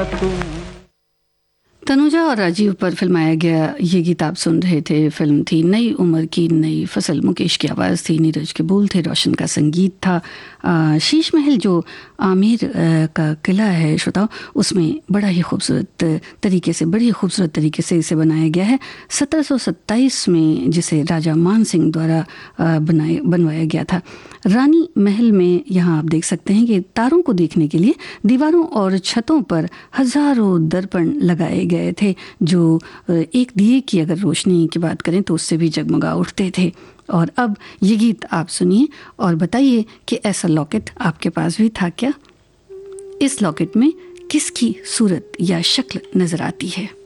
तुम। तनुजा और राजीव पर फिल्माया गया ये गीत आप सुन रहे थे। फिल्म थी नई उम्र की नई फसल। मुकेश की आवाज़ थी, नीरज के बोल थे, रोशन का संगीत था। शीश महल जो आमेर का किला है श्रोताओ, उसमें बड़ा ही खूबसूरत तरीके से, बड़ी खूबसूरत तरीके से इसे बनाया गया है। 1727 में जिसे राजा मान सिंह द्वारा बनवाया गया था। रानी महल में यहाँ आप देख सकते हैं कि तारों को देखने के लिए दीवारों और छतों पर हजारों दर्पण लगाए गए थे, जो एक दिए की अगर रोशनी की बात करें तो उससे भी जगमगा उठते थे। और अब ये गीत आप सुनिए और बताइए कि ऐसा लॉकेट आपके पास भी था क्या? इस लॉकेट में किसकी सूरत या शक्ल नजर आती है?